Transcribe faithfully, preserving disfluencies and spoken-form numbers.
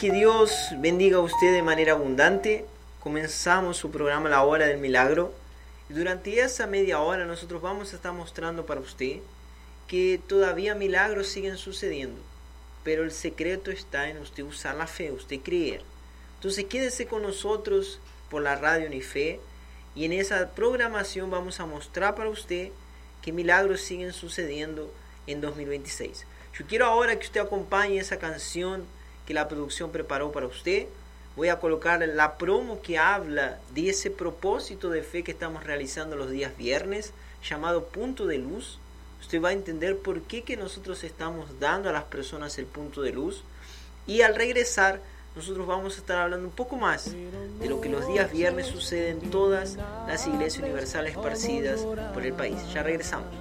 Que Dios bendiga a usted de manera abundante. Comenzamos su programa La Hora del Milagro. Y durante esa media hora nosotros vamos a estar mostrando para usted que todavía milagros siguen sucediendo. Pero el secreto está en usted usar la fe, usted creer. Entonces quédese con nosotros por la radio Unife. Y en esa programación vamos a mostrar para usted que milagros siguen sucediendo en dos mil veintiséis. Yo quiero ahora que usted acompañe esa canción que la producción preparó para usted. Voy a colocar la promo que habla de ese propósito de fe que estamos realizando los días viernes, llamado Punto de Luz. Usted va a entender por qué que nosotros estamos dando a las personas el punto de luz. Y al regresar, nosotros vamos a estar hablando un poco más de lo que los días viernes sucede en todas las iglesias universales esparcidas por el país. Ya regresamos.